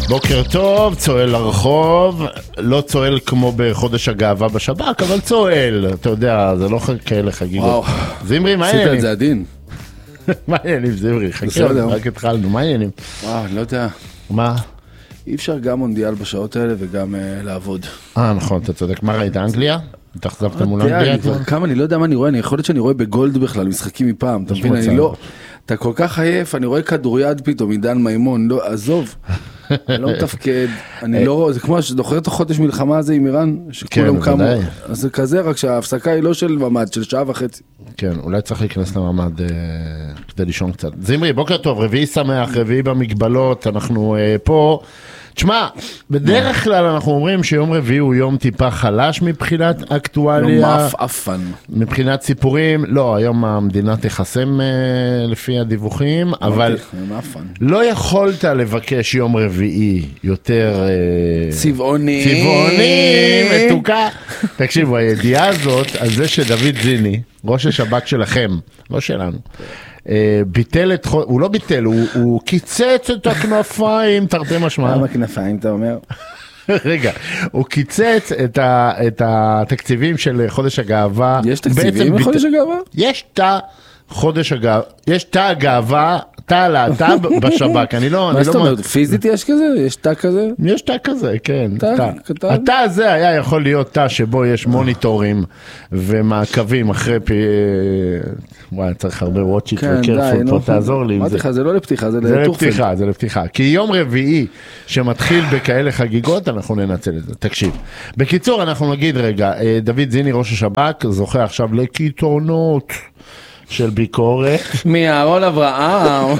בוקר טוב, צועל לרחוב, לא צועל כמו בחודש הגאווה בשב"כ, אבל צועל, אתה יודע, זה לא כאלה חגיגות. זמרי, מה העניינים? עשית את זה עדין. מה העניינים, זמרי? חכה, רק התחלנו, מה העניינים? וואו, אני לא יודע. מה? אי אפשר גם מונדיאל בשעות האלה וגם לעבוד. נכון, אתה צודק. מה ראית, אנגליה? התאכזבת מול אנגליה? כמה, אני לא יודע מה אני רואה, אני יכול להיות שאני רואה בגולד בכלל, משחקים מפעם, אתה מבין, אני לא, אתה כל כך עייף, אני רואה כדוריד פתאום, עידן מימון, לא, עזוב, אני לא מתפקד, אני לא רואה, זה כמו שזוכר את החודש מלחמה הזה עם איראן, שכולם קמו, אז זה כזה, רק שההפסקה היא לא של ממד, של שעה וחצי. כן, אולי צריך להיכנס לממד כדי לישון קצת. זמרי, בוקר טוב, רביעי שמח, רביעי במגבלות, אנחנו פה, תשמע, בדרך כלל אנחנו אומרים שיום רביעי הוא יום טיפה חלש מבחינת אקטואליה. יום מאפן. מבחינת סיפורים, לא, היום המדינה תחסם לפי הדיווחים, אבל לא יכולת לבקש יום רביעי יותר צבעוני, מתוקה. תקשיבו, הידיעה הזאת, על זה שדוד זיני, ראש השב"כ שלכם, לא שלנו, ביטל את, הוא לא ביטל, הוא קיצץ את הכנפיים, תרתי משמע. למה כנפיים, אתה אומר? רגע, הוא קיצץ את התקציבים של חודש הגאווה. יש תקציבים בחודש הגאווה? יש חודש הגאווה, יש תא הגאווה, תא להט"ב בשב"כ, אני לא... מה זאת אומרת, פיזית יש כזה? יש תא כזה? יש תא כזה, כן. תא. התא הזה היה יכול להיות תא שבו יש מוניטורים ומעקבים אחרי וואי, צריך הרבה וואטשיט וקרפול, פה תעזור לי עם זה. אמרתי לך, זה לא לפתיחה, זה לפתיחה, זה לפתיחה. כי יום רביעי שמתחיל בכאלה חגיגות, אנחנו ננצל את זה. תקשיב. בקיצור, אנחנו נגיד רגע, דוד זיני, ראש השב"כ, זוכה עכשיו לקיתונות של ביקורת. מירון אברהם.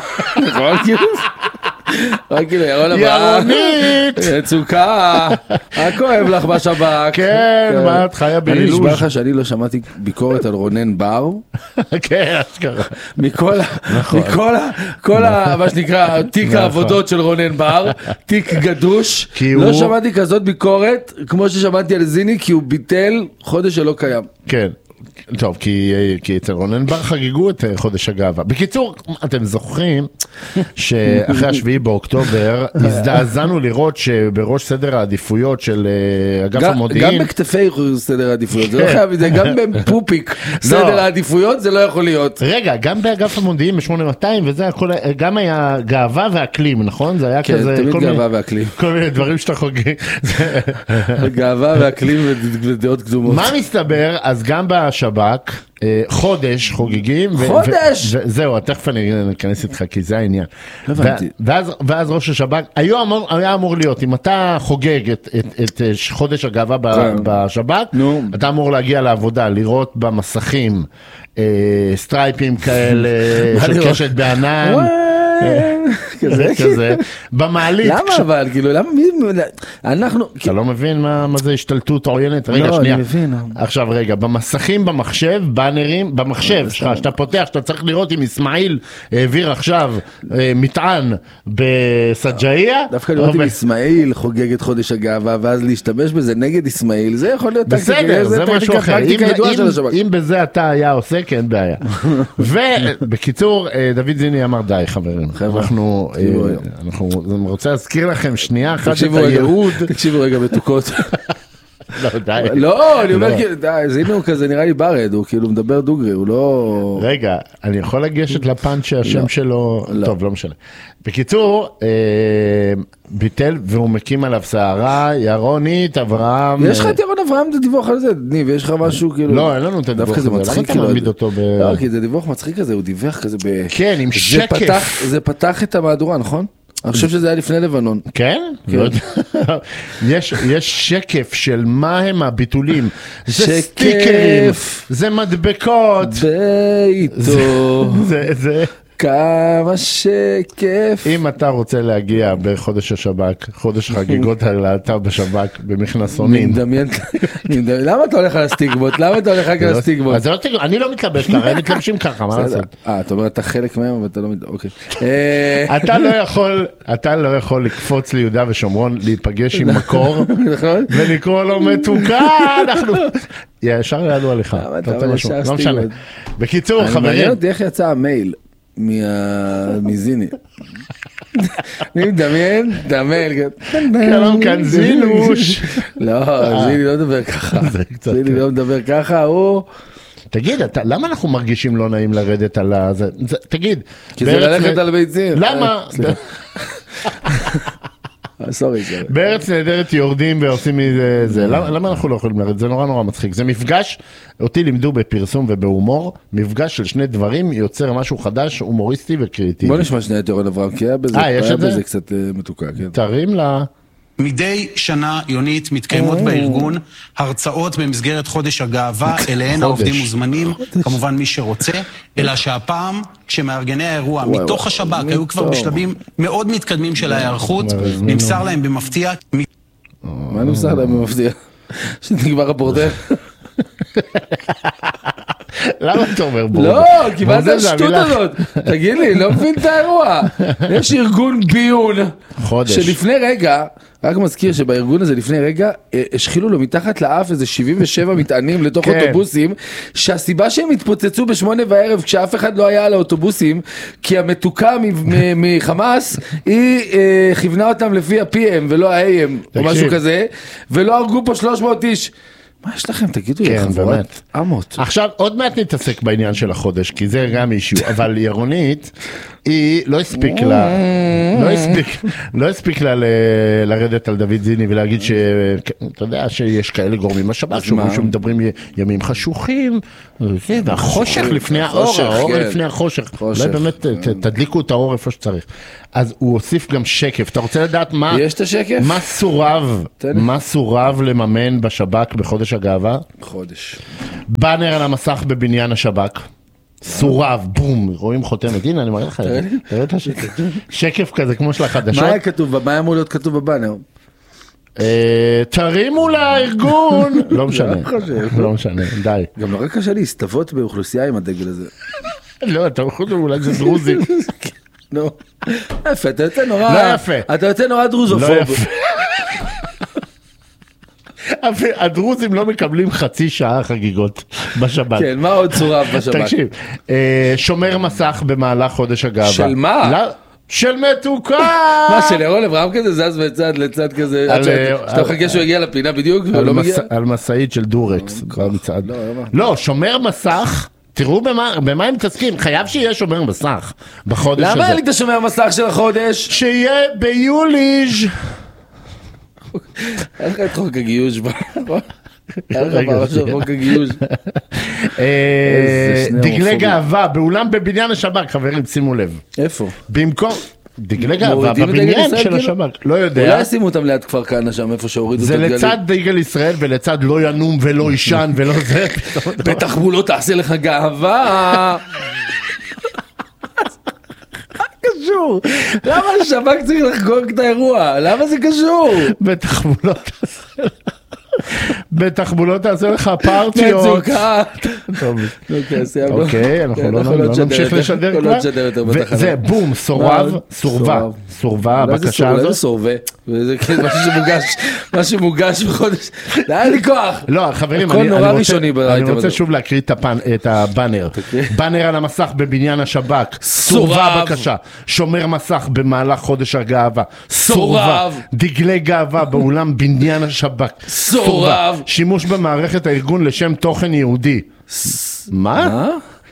רק כאילו, ירון אברהם. ירונית. צוקה. הכואב לך בשב"כ. כן, מה את חיה בילוש? אני נשבע לך שאני לא שמעתי ביקורת על רונן בר. כן, אשכרה. מכל מה שנקרא תיק העבודות של רונן בר, תיק גדוש. לא שמעתי כזאת ביקורת כמו ששמעתי על זיני, כי הוא ביטל חודש שלא קיים. כן. טוב, כי אצל רונן בר חגיגו את חודש הגאווה. בקיצור, אתם זוכרים שאחרי השביעי באוקטובר הזדעזענו לראות שבראש סדר העדיפויות של אגף המודיעין... גם בכתפי סדר העדיפויות, זה לא חייב, זה גם בפופיק סדר העדיפויות, זה לא יכול להיות. רגע, גם באגף המודיעין ב-8200 וזה הכל, גם היה גאווה ואקלים, נכון? זה היה כזה... כן, תמיד גאווה ואקלים. כל מיני דברים שאתה חוגג. גאווה ואקלים ודעות קדומות. מה מסתבר? אז גם בשב"כ, חודש חוגגים. חודש? זהו, תכף אני אכנס איתך, כי זה העניין. ואז ראש השב"כ, היה אמור להיות, אם אתה חוגג את חודש הגאווה בשב"כ, אתה אמור להגיע לעבודה, לראות במסכים סטרייפים כאלה, של קשת בענן. כזה, במעלית. למה אבל? כאילו, למה? אנחנו... אתה לא מבין מה זה השתלטות עוינת? רגע, שנייה. לא, אני מבין. עכשיו, רגע, במסכים, במחשב, באנרים, במחשב, שאתה פותח, שאתה צריך לראות אם אסמאעיל העביר עכשיו מטען בסג'איה. דווקא לראות אם אסמאעיל חוגג את חודש הגאווה, ואז להשתמש בזה נגד אסמאעיל, זה יכול להיות בסדר, זה משהו אחר. אם בזה אתה היה עושה, כן בעיה. ובקיצור, דוד זיני אמר די, חברים. אנחנו רוצה להזכיר לכם שנייה אחת את הייעוד. תקשיבו רגע מתוקות. לא, די. לא, אני אומר כאילו, די, זיני הוא כזה נראה לי ברד, הוא כאילו מדבר דוגרי, הוא לא... רגע, אני יכול לגשת לפאנץ' שהשם שלו... טוב, לא משנה. בקיצור, ביטל והוא מקים עליו שערה, ירונית, אברהם... יש לך את ירון אברהם, זה דיווח על זה, ניב, יש לך משהו כאילו... לא, אין לנו את הדיווח הזה, למה אתה מעמיד אותו ב... לא, כי זה דיווח מצחיק כזה, הוא דיווח כזה ב... כן, עם שקף. זה פתח את המהדורה, נכון? אני חושב שזה היה לפני לבנון. כן? יש שקף של מה הם הביטולים. זה סטיקרים, זה מדבקות. ביתו. זה... כמה שכיף. אם אתה רוצה להגיע בחודש השב"כ, חודש חגיגות הלהט"ב בשב"כ, במכנסונים. למה אתה הולך על הסטיגמות? למה אתה הולך רק על הסטיגמות? אני לא מתלבש ככה, הם מתלבשים ככה, מה לעשות? אתה אומר, אתה חלק מהם, ואתה לא אוקיי. אתה לא יכול לקפוץ ליהודה ושומרון, להיפגש עם מקור, ולקרוא לו מתוקה, אנחנו... ישר יעלו עליך. לא משנה. בקיצור, חברים. מעניין אותי איך יצא המייל. מזיני. אני מדמיין, שלום כאן זינוש. לא, זיני לא מדבר ככה. זיני לא מדבר ככה, הוא... תגיד, למה אנחנו מרגישים לא נעים לרדת על זה? תגיד. כי זה ללכת על ביצים. למה? סורי. בארץ נהדרת יורדים ועושים מזה, למה אנחנו לא יכולים לרדת? זה נורא מצחיק. זה מפגש, אותי לימדו בפרסום ובהומור, מפגש של שני דברים יוצר משהו חדש, הומוריסטי וקריאיטיבי. בוא נשמע שנייה את יורן אברהם, כי היה בזה קצת מתוקה. תרים לה... מדי שנה, יונית, מתקיימות בארגון הרצאות במסגרת חודש הגאווה, אליהן העובדים מוזמנים, כמובן מי שרוצה, אלא שהפעם, כשמארגני האירוע מתוך השב"כ היו כבר בשלבים מאוד מתקדמים של ההיערכות, נמסר להם במפתיע... מה נמסר להם במפתיע? שנגמר הפורטר? למה אתה אומר בורדר? לא, כי מה זה השטות הזאת? תגיד לי, לא מבין את האירוע. יש ארגון ביון, שלפני רגע, רק מזכיר שבארגון הזה לפני רגע, השחילו לו מתחת לאף איזה 77 מטענים לתוך אוטובוסים, שהסיבה שהם התפוצצו ב8:00 כשאף אחד לא היה על האוטובוסים, כי המתוקה מחמאס, היא כיוונה אותם לפי ה-PM ולא ה-AM, או משהו כזה, ולא הרגו פה 300 איש. מה יש לכם? תגידו לי, חברות עמות. עכשיו, עוד מעט נתעסק בעניין של החודש, כי זה גם אישיו, אבל ירונית, היא לא הספיק לה לרדת על דוד זיני ולהגיד שאתה יודע שיש כאלה גורמים בשב"כ, שמדברים ימים חשוכים, והחושך לפני האור, האור לפני החושך. אולי באמת תדליקו את האור איפה שצריך. אז הוא הוסיף גם שקף. אתה רוצה לדעת מה... יש את השקף? מה סורב לממן בשב"כ בחודש הגאווה? חודש. באנר על המסך בבניין השב"כ. סורב, בום, רואים חותמת. הנה, אני מראה לך, תראה את השקף. שקף כזה כמו של החדשות. מה היה כתוב? מה אמור להיות כתוב בבאנר? תרימו לארגון. לא משנה, די. גם נורא קשה להסתוות באוכלוסייה עם הדגל הזה. לא, אתה יכול אולי זה דרוזי. לא. יפה, אתה יוצא נורא... לא יפה. אתה יוצא נורא דרוזופוב. לא יפה. הדרוזים לא מקבלים חצי שעה חגיגות בשבת. כן, מה עוד צורף בשבת? תקשיב, שומר מסך במהלך חודש הגאווה. של מה? של מתוקה! מה, של ירון אברהם כזה זז מצד לצד כזה, שאתה מחכה שהוא יגיע לפינה בדיוק ולא מגיע? על מסעית של דורקס. לא, שומר מסך... תראו במה הם מתעסקים, חייב שיהיה שומר מסך בחודש הזה. למה אין לי את השומר מסך של החודש? שיהיה ביוליז' אין לך את חוק הגיוש בה, אין לך ממש חוק הגיוש. דגלי גאווה, באולם בבניין השב"כ, חברים, שימו לב. איפה? במקום... דגלי גאווה בבניין של השב"כ, לא יודע. אולי שימו אותם ליד כפר כנא שם, איפה שהורידו את הדגלים. זה לצד דגל ישראל ולצד לא ינום ולא ישן ולא זה. בטח הוא לא תעשה לך גאווה. מה קשור? למה השב"כ צריך לחגוג את האירוע? למה זה קשור? בתחבולות תעשה לך פרטיות. מצוקה. אוקיי, אנחנו לא נמשיך לשדר כבר. וזה בום, סורבה הבקשה הזאת. זה סורבה. זה משהו שמוגש בחודש. היה לי כוח. לא, חברים, אני רוצה שוב להקריא את הבאנר. באנר על המסך בבניין השב"כ. סורבה הבקשה. שומר מסך במהלך חודש הגאווה. סורב. דגלי גאווה באולם בניין השב"כ. סורב. שימוש במערכת הארגון לשם תוכן יהודי. מה?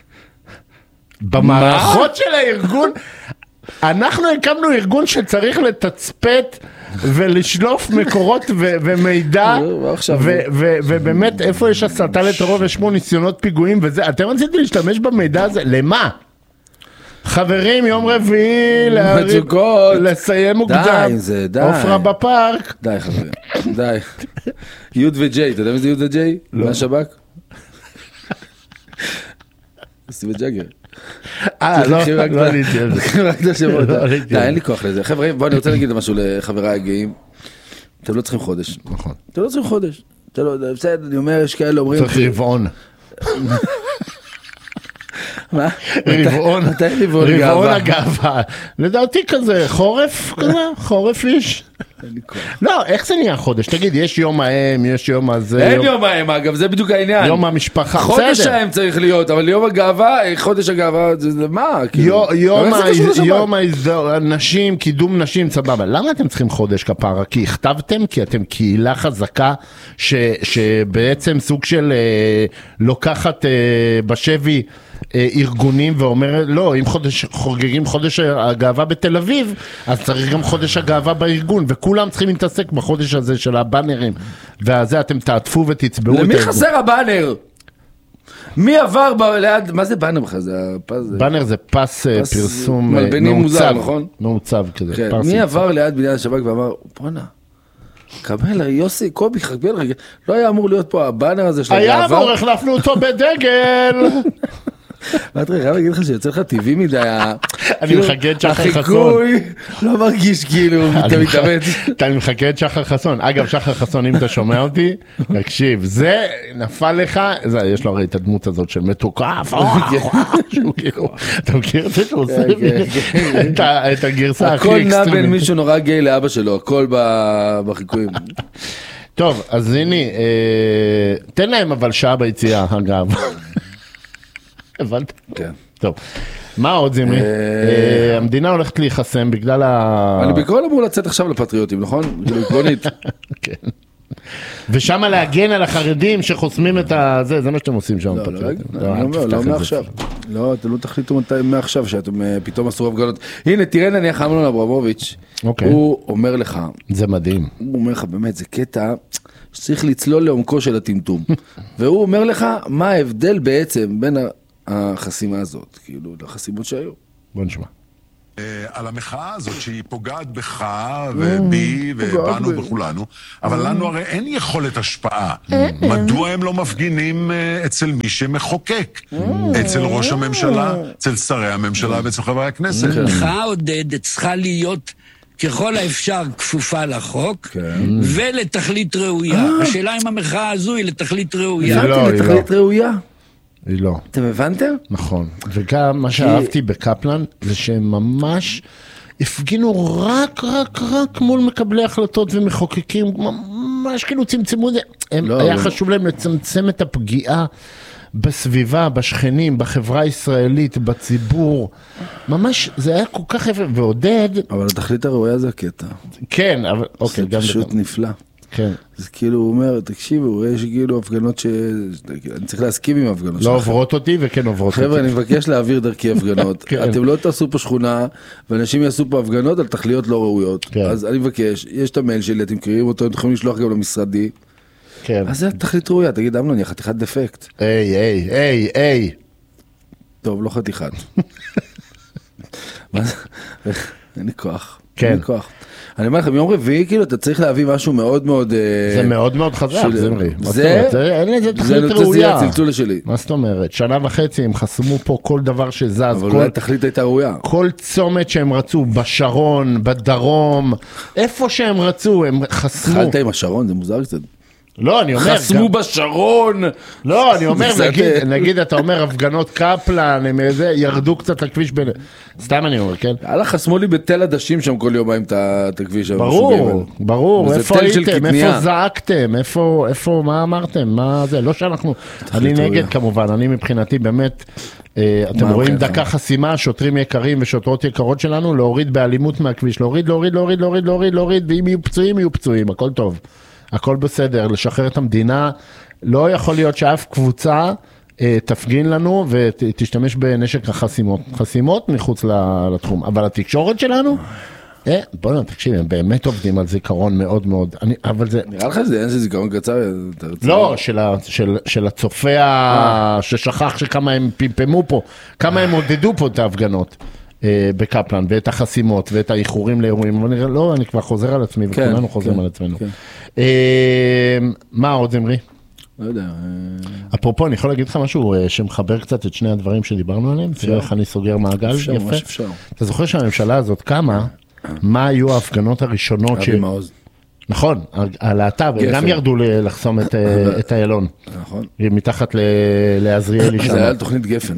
במערכות של הארגון, אנחנו הקמנו ארגון שצריך לתצפת ולשלוף מקורות ומידע, ובאמת איפה יש הסתה לטרור, יש פה ניסיונות פיגועים וזה, אתם רציתם להשתמש במידע הזה, למה? חברים, יום רביעי, לסיים מוקדם, אופרה בפארק. די חברים, די. יוד וג'יי, אתה יודע מי זה יוד וג'יי? מהשב"כ? סטיבן ג'אגר. לא עליתי על זה. די, אין לי כוח לזה. חבר'ה, בואו אני רוצה להגיד משהו לחבריי הגאים. אתם לא צריכים חודש. נכון. אתם לא צריכים חודש. בסדר, אני אומר, יש כאלה אומרים... צריך רבעון. מה? רבעון הגאווה. לדעתי כזה, חורף כזה, חורף איש. לא, איך זה נהיה חודש? תגיד, יש יום ההם, יש יום הזה. אין יום ההם, אגב, זה בדיוק העניין. יום המשפחה, חודש ההם צריך להיות, אבל יום הגאווה, חודש הגאווה, זה מה? יום הנשים, קידום נשים, סבבה. למה אתם צריכים חודש כפרה? כי הכתבתם, כי אתם קהילה חזקה, שבעצם סוג של לוקחת בשבי ארגונים ואומרת, לא, אם חוגגים חודש הגאווה בתל אביב, אז צריך גם חודש הגאווה בארגון, וכולם צריכים להתעסק בחודש הזה של הבאנרים, וזה אתם תעטפו ותצבעו. למי חסר הבאנר? מי עבר ליד, מה זה באנר בכלל? באנר זה פס פרסום מעוצב כזה. מי עבר ליד בניין השב"כ ואמר, בוא'נה, קבל, יוסי, קובי, קבל רגע, לא היה אמור להיות פה הבאנר הזה של הגאווה? היה אמור, החלפנו אותו בדגל. אני חייב להגיד לך שיוצא לך טבעי מדי, אני מחכה את שחר חסון. החיקוי לא מרגיש כאילו, אתה מתאבד. אני מחכה את שחר חסון. אגב, שחר חסון, אם אתה שומע אותי, תקשיב, זה נפל לך, יש לו הרי את הדמות הזאת של מתוקף, אתה מכיר את זה שהוא עושה את הגרסה הכי אקסטרימית. הכל נע בין מישהו נורא גיי לאבא שלו, הכל בחיקויים. טוב, אז הנה, תן להם אבל שעה ביציאה, אגב. הבנת? כן. טוב. מה עוד זמרי? המדינה הולכת להיחסם בגלל אני בעיקרון אמור לצאת עכשיו לפטריוטים, נכון? עקרונית. כן. ושם להגן על החרדים שחוסמים את זה, זה מה שאתם עושים שם. לא מעכשיו. לא, אתם לא תחליטו מעכשיו שאתם פתאום עשו הפגנות. הנה, תראה נניח אמנון אברמוביץ', הוא אומר לך, זה מדהים. הוא אומר לך, באמת, זה קטע שצריך לצלול לעומקו של הטמטום. והוא אומר לך, מה ההבדל בעצם בין החסימה הזאת, כאילו, לחסימות שהיו. בוא נשמע. על המחאה הזאת שהיא פוגעת בך ובי ובנו וכולנו, אבל לנו הרי אין יכולת השפעה. מדוע הם לא מפגינים אצל מי שמחוקק? אצל ראש הממשלה, אצל שרי הממשלה ואצל חברי הכנסת. מחאה עודד צריכה להיות ככל האפשר כפופה לחוק ולתכלית ראויה. השאלה אם המחאה הזו היא לתכלית ראויה. לתכלית ראויה? היא לא. אתם הבנתם? נכון. וגם מה שאהבתי בקפלן, זה שהם ממש הפגינו רק מול מקבלי החלטות ומחוקקים, ממש כאילו צמצמו את זה. היה חשוב להם לצמצם את הפגיעה בסביבה, בשכנים, בחברה הישראלית, בציבור. ממש, זה היה כל כך יפה, ועודד... אבל התכלית הראויה זה הקטע. כן, אבל... זה פשוט נפלא. כן. אז כאילו הוא אומר, תקשיבו, יש כאילו הפגנות אני צריך להסכים עם הפגנות. לא עוברות אותי וכן עוברות אותי. חבר'ה, אני מבקש להעביר דרכי הפגנות. אתם לא תעשו פה שכונה, ואנשים יעשו פה הפגנות על תכליות לא ראויות. אז אני מבקש, יש את המייל שלי, אתם מכירים אותו, אתם יכולים לשלוח גם למשרדי. אז זה תכלית ראויה, תגיד, אמנון, אני חתיכת דפקט. היי. טוב, לא חתיכת. אין לי כוח. כן. אני אומר לכם, יום רביעי, כאילו, אתה צריך להביא משהו מאוד מאוד... זה מאוד מאוד חזק, זמרי. אין לזה תכלית ראויה. זה הצלצול שלי. מה זאת אומרת? 1.5 שנה הם חסמו פה כל דבר שזז. אבל אולי התכלית הייתה ראויה. כל צומת שהם רצו, בשרון, בדרום, איפה שהם רצו, הם חסמו. התחלת עם השרון, זה מוזר קצת. לא, אני אומר... חסמו בשרון! לא, אני אומר, נגיד, אתה אומר, הפגנות קפלן, הם ירדו קצת לכביש בין... סתם אני אומר, כן? יאללה, חסמו לי בתל עדשים שם כל יומיים את הכביש. ברור, איפה הייתם, איפה זעקתם, איפה, מה אמרתם, מה זה, לא שאנחנו... אני נגד כמובן, אני מבחינתי באמת... אתם רואים דקה חסימה, שוטרים יקרים ושוטרות יקרות שלנו, להוריד באלימות מהכביש, להוריד, ואם יהיו פצועים, הכל טוב. הכל בסדר, לשחרר את המדינה, לא יכול להיות שאף קבוצה תפגין לנו ותשתמש בנשק החסימות, חסימות מחוץ לתחום, אבל התקשורת שלנו, בואו תקשיב, הם באמת עובדים על זיכרון מאוד מאוד, אבל זה... נראה לך זה, אין זה זיכרון קצר? לא, של הצופה ששכח שכמה הם פימפמו פה, כמה הם עודדו פה את ההפגנות. בקפלן, ואת החסימות, ואת האיחורים לאירועים, אבל לא, אני כבר חוזר על עצמי, וכולנו חוזרים על עצמנו. מה עוד, זמרי? לא יודע. אפרופו, אני יכול להגיד לך משהו שמחבר קצת את שני הדברים שדיברנו עליהם, תראה איך אני סוגר מעגל, יפה. אתה זוכר שהממשלה הזאת קמה, מה היו ההפגנות הראשונות אבי מעוז. נכון, הלהט"ב, הם גם ירדו לחסום את איילון. נכון. מתחת לעזריאלי שם. זה היה על תוכנית גפן.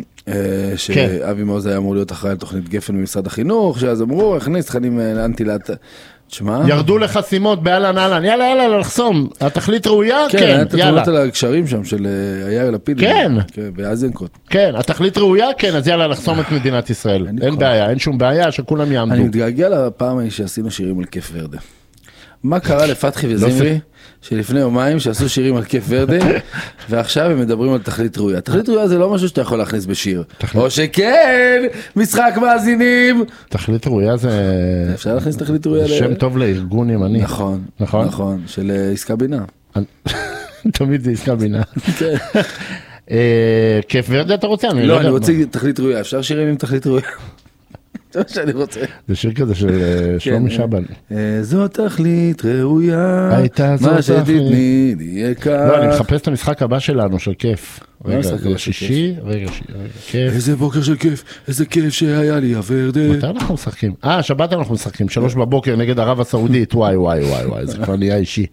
שאבי מעוז היה אמור להיות אחראי על תוכנית גפן במשרד החינוך, שאז אמרו, הכניס תכנים אנטי-להט"ב. ירדו לחסימות באלן אלן, יאללה, לחסום. התכלית ראויה? כן, יאללה. כן, היה את על הקשרים שם של יאיר לפיד. כן. באזנקוט. כן, התכלית ראויה? כן, אז יאללה, לחסום את מדינת ישראל. אין בעיה, אין שום בעיה, שכולם יעמדו. אני מתגעגע לפעם שעשינו שירים על כיף ורדה. מה קרה לפתחי וזמרי, שלפני יומיים שעשו שירים על כיף ורדה, ועכשיו הם מדברים על תכלית ראויה. תכלית ראויה זה לא משהו שאתה יכול להכניס בשיר. או שכן, משחק מאזינים. תכלית ראויה זה... אפשר להכניס תכלית ראויה. שם טוב לארגון ימני. נכון, של עסקה בינה. תמיד זה עסקה בינה. כן. כיף ורדה אתה רוצה? לא, אני רוצה תכלית ראויה. אפשר שירים עם תכלית ראויה. זה מה שאני רוצה. זה שיר כזה של שלומי שבן. זו תכלית ראויה, הייתה זו מה שתתני, נהיה כאן. לא, אני מחפש את המשחק הבא שלנו של כיף. רגע, שישי, כיף. איזה בוקר של כיף, איזה כיף שהיה לי הוורדה. מתי אנחנו משחקים? שבת אנחנו משחקים, 3 בבוקר נגד ערב הסעודית, וואי, זה כבר נהיה אישי.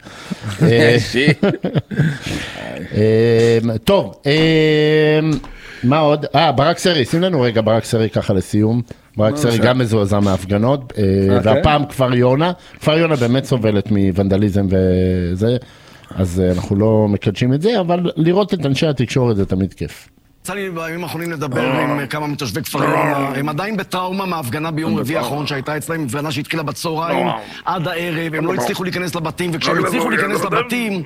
טוב, מה עוד? ברק סרי, שים לנו רגע ברק סרי ככה לסיום. ברק סרי גם מזועזע מהפגנות, והפעם כפר יונה באמת סובלת מוונדליזם וזה, אז אנחנו לא מקדשים את זה, אבל לראות את אנשי התקשורת זה תמיד כיף. יצא לי בימים האחרונים לדבר עם כמה מתושבי כפר יונה, הם עדיין בטראומה מההפגנה ביום רביעי האחרון שהייתה אצלהם, הפגנה שהתחילה בצהריים עד הערב, הם לא הצליחו להיכנס לבתים, וכשהם הצליחו להיכנס לבתים,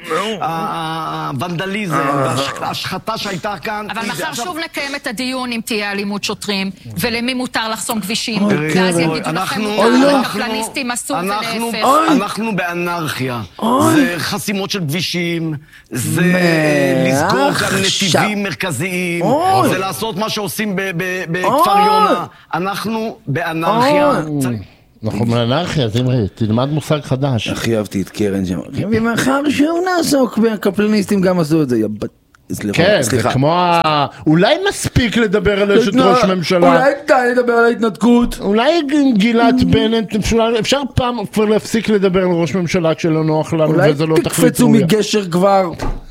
הוונדליזם וההשחתה שהייתה כאן... אבל מחר שוב נקיים את הדיון אם תהיה אלימות שוטרים, ולמי מותר לחסום כבישים, ואז יגידו לכם מותר, הקפלניסטים עשו ולהפך. אנחנו באנרכיה, זה חסימות של כבישים, זה לסגור כאן נתיבים מרכזיים, זה לעשות מה שעושים בכפר יונה. אנחנו באנרכיה. אנחנו באנרכיה, זמרי, תלמד מושג חדש. הכי אהבתי את קרן שם. ומחר שוב נעסוק, והקפלניסטים גם עשו את זה. כן, זה כמו אולי מספיק לדבר על אשת ראש ממשלה. אולי די לדבר על ההתנתקות. אולי גילת בנט, אפשר פעם כבר להפסיק לדבר על ראש ממשלה כשלא נוח לנו, וזה לא תכלית ראויה. אולי תקפצו מגשר כבר.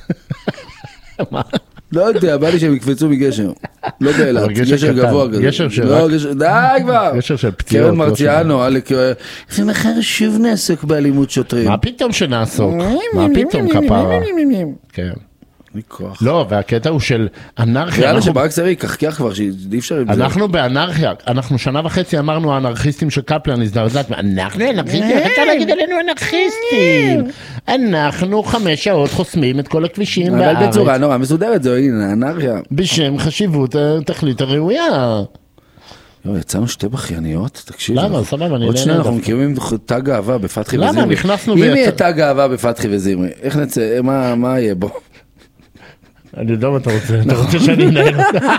מה? לא יודע, בא לי שהם יקפצו מגשר. לא באלת, גשר גבוה כזה. גשר שרק. די כבר. גשר של פציעות. קרן מרציאנו, ומחר שוב נעסוק באלימות שוטרים. מה פתאום שנעסוק? מה פתאום כפרה? כן. לא, והקטע הוא של אנרכיה. יאללה שברק סרי יקחקח כבר, שאי אפשר עם זה. אנחנו באנרכיה, אנחנו 1.5 שנה אמרנו האנרכיסטים של קפלן הזדרזת, אנחנו אנרכיסטים, איך אפשר להגיד עלינו אנרכיסטים? אנחנו 5 שעות חוסמים את כל הכבישים בארץ. אבל בצורה נורא מסודרת, זו הנה, אנרכיה. בשם חשיבות התכלית הראויה. יצאנו 2 בכייניות, תקשיב. למה? סבבה, אני עוד שניה אנחנו מכירים תג אהבה בפתחי וזמרי. למה? נכנסנו אם יהיה תג אהבה בפתחי וזמרי, איך נצא, מה יהיה בו? אני יודע מה אתה רוצה, אתה רוצה שאני אנהל אותה.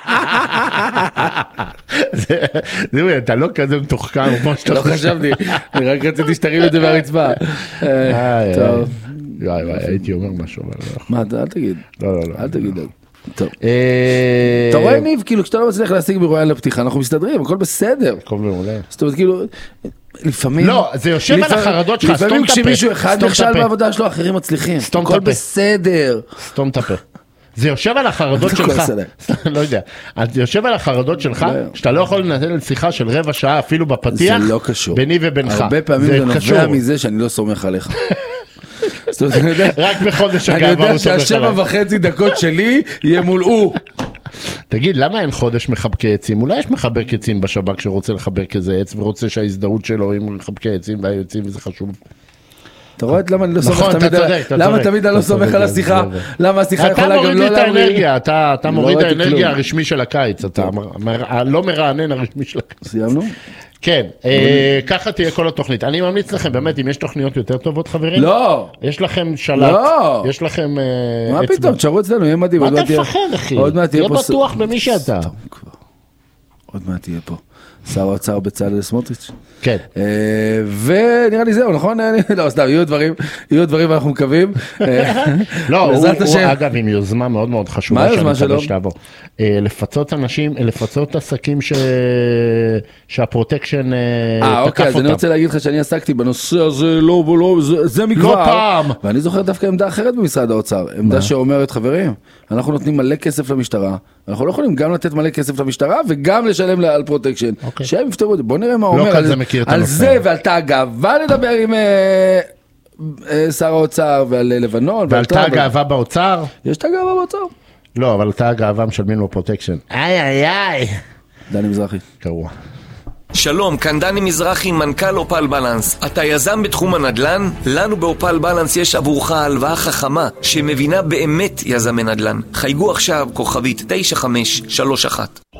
זהו, אתה לא כזה מתוחכם, כמו שאתה לא חשבתי, אני רק רציתי שתרים את זה מהרצפה. טוב. וואי, הייתי אומר משהו. מה, אל תגיד. לא. אל תגיד. טוב. אתה רואה ניב, כאילו כשאתה לא מצליח להשיג ברואיין לפתיחה, אנחנו מסתדרים, הכל בסדר. הכל מעולה. זאת אומרת, כאילו... לפעמים... לא, זה יושב על החרדות שלך, סתום את הפה. לפעמים כשמישהו אחד נכשל בעבודה שלו, אחרים מצליחים. הכל בסדר. סתום את הפה. זה יושב על החרדות שלך, לא יודע, זה יושב על החרדות שלך, שאתה לא יכול לנהל שיחה של 15 דקות אפילו בפתיח, זה לא קשור. ביני ובינך. הרבה פעמים זה נובע מזה שאני לא סומך עליך. רק בחודש הגאווה הוא סומך עליי. 7.5 דקות שלי ימולאו. תגיד, למה אין חודש מחבקי עצים? אולי יש מחבק עצים בשב"כ שרוצה לחבק איזה עץ, ורוצה שההזדהות שלו עם מחבקי עצים והיוצאים, וזה חשוב. אתה רואה למה אני לא סומך למה תמיד אני לא סומך על השיחה? למה השיחה יכולה גם לא להמריא? אתה מוריד את האנרגיה הרשמי של הקיץ, אתה לא מרענן הרשמי של הקיץ. סיימנו? כן, ככה תהיה כל התוכנית. אני ממליץ לכם, באמת, אם יש תוכניות יותר טובות, חברים. לא. יש לכם שלט. לא. יש לכם מה פתאום, תשארו אצלנו, יהיה מדהים. מה אתה מפחד, אחי? תהיה בטוח במי שאתה. עוד מעט תהיה פה. שר האוצר בצלאל סמוטריץ'. כן. ונראה לי זהו, נכון? לא, סתם, יהיו דברים ואנחנו מקווים. לא, הוא אגב עם יוזמה מאוד מאוד חשובה. מה היוזמה שלו? לפצות אנשים, לפצות עסקים שהפרוטקשן תקף אותם. אוקיי, אז אני רוצה להגיד לך שאני עסקתי בנושא הזה, זה מכבר. לא פעם. ואני זוכר דווקא עמדה אחרת במשרד האוצר. עמדה שאומרת, חברים, אנחנו נותנים מלא כסף למשטרה, אנחנו לא יכולים גם לתת מלא כסף למשטרה וגם לשלם על פרוטקשן. שהם יפתרו את זה. בוא נראה מה אומר על זה ועל תא הגאווה לדבר עם שר האוצר ועל לבנון. ועל תא הגאווה באוצר? יש תא הגאווה באוצר. לא, אבל תא הגאווה משלמים לו פרוטקשן. איי. דני מזרחי. קרוע. שלום, כאן דני מזרחי, מנכ"ל אופל בלנס. אתה יזם בתחום הנדל"ן? לנו באופל בלנס יש עבורך הלוואה חכמה שמבינה באמת יזמי נדל"ן. חייגו עכשיו כוכבית 9531.